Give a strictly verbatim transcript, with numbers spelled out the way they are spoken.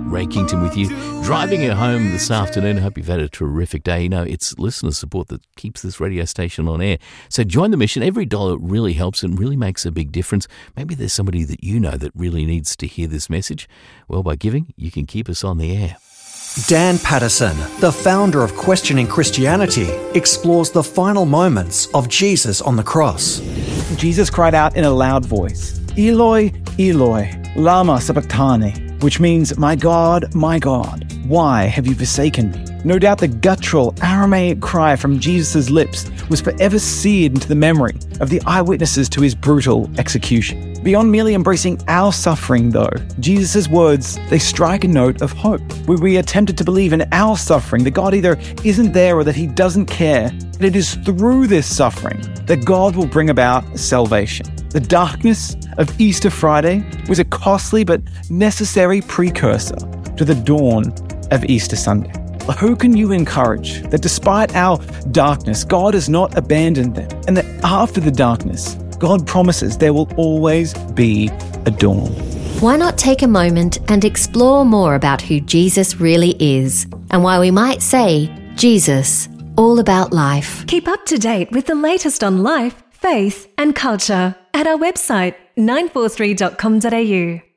Ray Kington with you, driving you home this afternoon. I hope you've had a terrific day. You know, it's listener support that keeps this radio station on air. So join the mission. Every dollar really helps and really makes a big difference. Maybe there's somebody that you know that really needs to hear this message. Well, by giving, you can keep us on the air. Dan Patterson, the founder of Questioning Christianity, explores the final moments of Jesus on the cross. Jesus cried out in a loud voice, "Eloi, Eloi, lama sabachthani," which means, "My God, my God, why have you forsaken me?" No doubt the guttural Aramaic cry from Jesus' lips was forever seared into the memory of the eyewitnesses to his brutal execution. Beyond merely embracing our suffering, though, Jesus' words, they strike a note of hope. Where we are tempted to believe in our suffering, that God either isn't there or that he doesn't care, and it is through this suffering that God will bring about salvation. The darkness of Easter Friday was a costly but necessary precursor to the dawn of Easter Sunday. Who can you encourage that despite our darkness, God has not abandoned them, and that after the darkness, God promises there will always be a dawn? Why not take a moment and explore more about who Jesus really is, and why we might say, Jesus, all about life. Keep up to date with the latest on life, faith and culture at our website nine four three dot com dot a u.